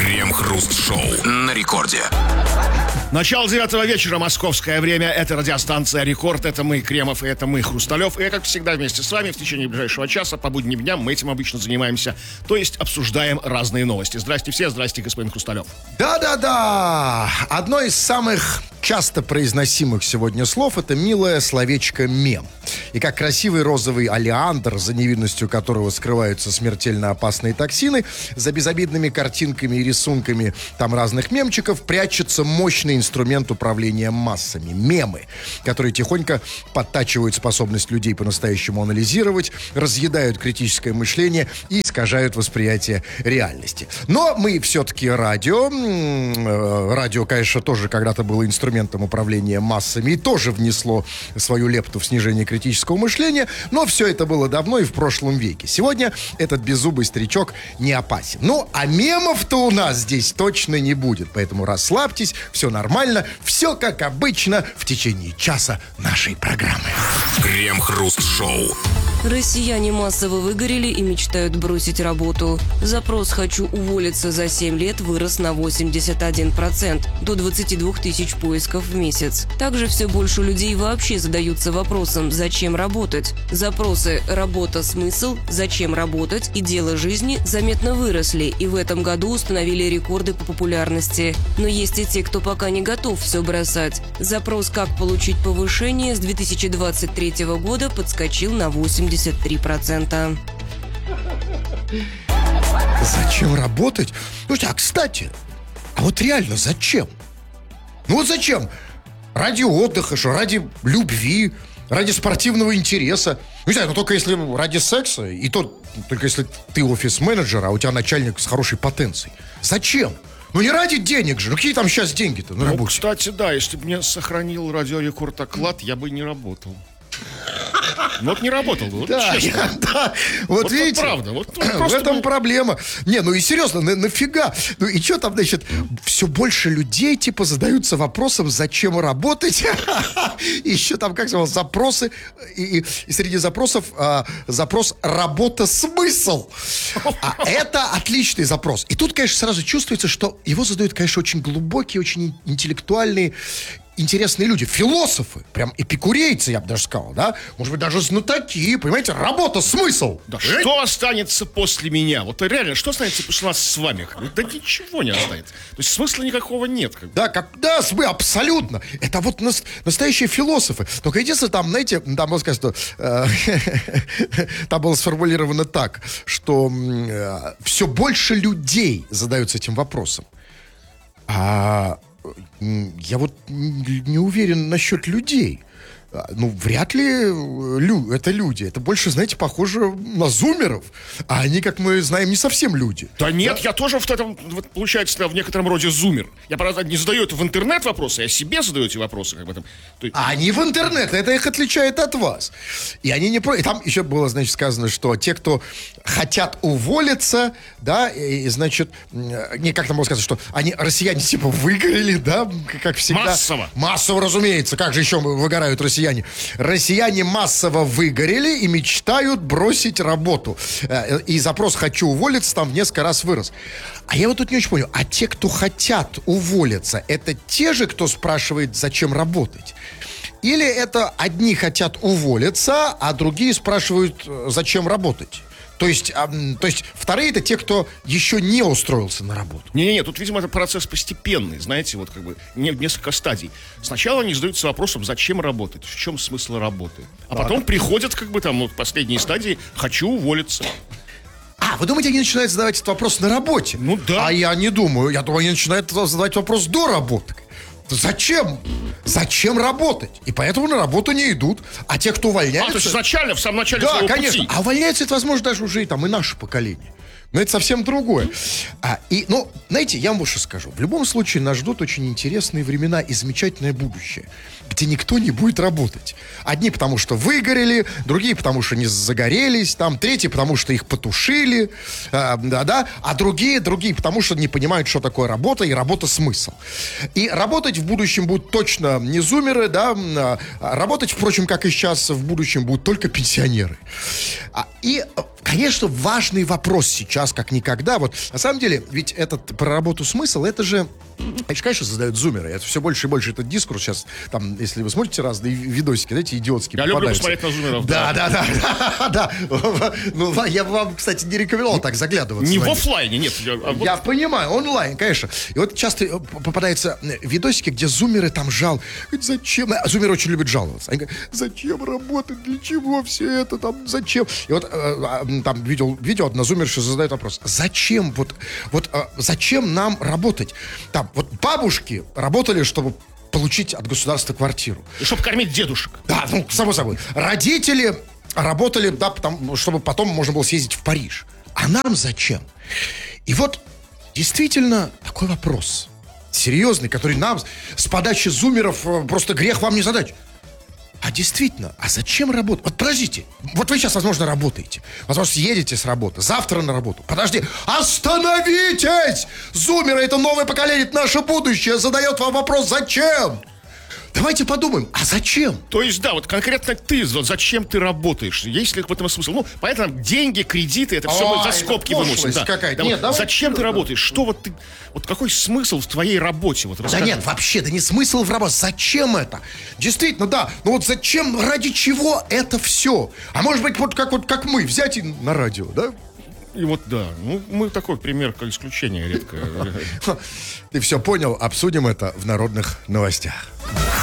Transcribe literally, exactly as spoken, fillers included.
Крем-хруст-шоу на рекорде. Начало девятого вечера, московское время. Это радиостанция «Рекорд». Это мы, Кремов, и это мы, Хрусталев. И я, как всегда, вместе с вами в течение ближайшего часа по будним дням мы этим обычно занимаемся. То есть обсуждаем разные новости. Здрасте все, здрасте, господин Хрусталев. Да-да-да! Одно из самых часто произносимых сегодня слов — это милое словечко «мем». И как красивый розовый олеандр, за невинностью которого скрываются смертельно опасные токсины, за безобидными картинками и рисунками там разных мемчиков прячется мощный инструмент управления массами — мемы, которые тихонько подтачивают способность людей по-настоящему анализировать, разъедают критическое мышление и искажают восприятие реальности. Но мы все-таки радио. Радио, конечно, тоже когда-то было инструментом управления массами и тоже внесло свою лепту в снижение критического мышления, но все это было давно и в прошлом веке. Сегодня этот беззубый старичок не опасен. Ну, а мемов-то у нас здесь точно не будет, поэтому расслабьтесь, все нормально, все как обычно в течение часа нашей программы. Крем-хруст-шоу. Россияне массово выгорели и мечтают бросить работу. Запрос «Хочу уволиться за семь лет» вырос на восемьдесят один процент, до двадцати двух тысяч поисков в месяц. Также все больше людей вообще задаются вопросом «Зачем работать?». Запросы «Работа. Смысл?», «Зачем работать?» и «Дело жизни» заметно выросли и в этом году установили рекорды по популярности. Но есть и те, кто пока не готов все бросать. Запрос «Как получить повышение?» с две тысячи двадцать третьего года подскочил на восемьдесят три процента. Зачем работать? Слушайте, а кстати, а вот реально зачем? Ну вот зачем? Ради отдыха, что ради любви, ради спортивного интереса. Ну, не знаю, но только если ради секса, и то только если ты офис-менеджер, а у тебя начальник с хорошей потенцией. Зачем? Ну не ради денег же. Ну какие там сейчас деньги-то на Ну, работе? кстати, да, если бы мне сохранил радиорекорд оклад, я бы не работал. Ну, вот не работал бы, вот Да, честно. я- да. Вот, Вот видите, это правда, вот в просто этом бы- проблема. Не, ну и серьезно, на- нафига? Ну и что там, значит, все больше людей, типа, задаются вопросом, зачем работать? И еще там, как сказал, запросы, и, и- и среди запросов а, запрос «работа. Смысл?». А это отличный запрос. И тут, конечно, сразу чувствуется, что его задают, конечно, очень глубокие, очень интеллектуальные, интересные люди, философы, прям эпикурейцы, я бы даже сказал, да? Может быть, даже знатоки, понимаете, работа, смысл. Да что останется после меня? Вот реально, что останется после нас с вами? Да ничего не останется. То есть смысла никакого нет. Как бы. Да, как, да, с- абсолютно. Это вот нас- настоящие философы. Только единственное, там, знаете, там было сказано, что э, там было сформулировано так, что все больше людей задаются этим вопросом. А м, я вот н- не уверен насчет людей. А, Ну, вряд ли э, лю- это люди. Это больше, знаете, похоже на зумеров. А они, как мы знаем, не совсем люди. Да нет, я тоже в этом, вот, получается, в некотором роде зумер. Я, правда, не задаю это в интернет вопросы, я себе задаю эти вопросы. Как бы, там. То есть- А они в интернет, это их отличает от вас. И они не про... И там еще было, значит, сказано, что те, кто хотят уволиться, да, и, и, значит, м, не, как там было сказано, что они, россияне, типа, выгорели, да, к- как всегда. Массово. Массово, разумеется. Как же еще выгорают россияне? Россияне массово выгорели и мечтают бросить работу. Э, И запрос «хочу уволиться» там в несколько раз вырос. А я вот тут не очень понял. А те, кто хотят уволиться, это те же, кто спрашивает, зачем работать? Или это одни хотят уволиться, а другие спрашивают, э, зачем работать? То есть, а, м, то есть вторые — это те, кто еще не устроился на работу. Не-не-не, тут, видимо, это процесс постепенный, знаете, вот как бы не- несколько стадий. Сначала они задаются вопросом, зачем работать, в чем смысл работы. А потом приходят, как бы там, вот, последние стадии, хочу уволиться. А, вы думаете, они начинают задавать этот вопрос на работе? Ну да. А я не думаю. Я думаю, они начинают задавать вопрос до работы. Зачем? Зачем работать? И поэтому на работу не идут. А те, кто А, увольняются... то есть изначально, в самом начале Да, своего конечно. пути. А увольняется это, возможно, даже уже и, там, и наше поколение. Но это совсем другое. А, и, ну, знаете, я вам больше скажу. В любом случае нас ждут очень интересные времена и замечательное будущее, где никто не будет работать. Одни потому, что выгорели, другие потому, что не загорелись, там, третьи потому, что их потушили, а, да, да, а другие, другие потому, что не понимают, что такое работа и работа смысл. И работать в будущем будут точно не зумеры, да, а работать, впрочем, как и сейчас, в будущем будут только пенсионеры. А, и конечно, важный вопрос сейчас, как никогда. Вот, на самом деле, ведь этот про работу смысл, это же, это же, конечно, создают зумеры. Это все больше и больше этот дискурс сейчас, там, если вы смотрите разные видосики, знаете, идиотские Я люблю попадаются. посмотреть на зумеров. Да, да, да, да, да. Ну, я бы вам, кстати, не рекомендовал так заглядываться. Не на в них. офлайне, нет. а вот- Я понимаю, онлайн, конечно. И вот часто попадаются видосики, где зумеры там жал. Говорит, зачем? А зумеры очень любят жаловаться. Они говорят, зачем работать, для чего все это, там, зачем? И вот э, там видел, видео одна зумерша задает вопрос. Зачем, вот, вот э, зачем нам работать? Там, вот бабушки работали, чтобы получить от государства квартиру. И чтобы кормить дедушек. Да, ну, само собой. Родители работали, да, потому, чтобы потом можно было съездить в Париж. А нам зачем? И вот действительно такой вопрос серьезный, который нам с подачи зумеров э, просто грех вам не задать. А действительно, а зачем работать? Вот подождите, вот вы сейчас, возможно, работаете. Возможно, едете с работы, завтра на работу. Подожди, остановитесь! Зумеры, это новое поколение, это наше будущее. Задает вам вопрос, зачем? Давайте подумаем, а зачем? То есть, да, вот конкретно ты, вот зачем ты работаешь? Есть ли в этом смысл? Ну, понятно, деньги, кредиты, это все Ой, мы за это скобки пошлость выносим. Да. какая-то. Да, Нет, вот давайте зачем ты серьезно. работаешь? Что вот ты, вот какой смысл в твоей работе? Вот Да расскажи. нет, вообще, да не смысл в работе. Зачем это? Действительно, да. Ну вот зачем, ради чего это все? А может быть, вот как, вот как мы, взять и на радио, да? И вот, да, ну, мы такой пример, как исключение редко. Ты все понял, обсудим это в народных новостях.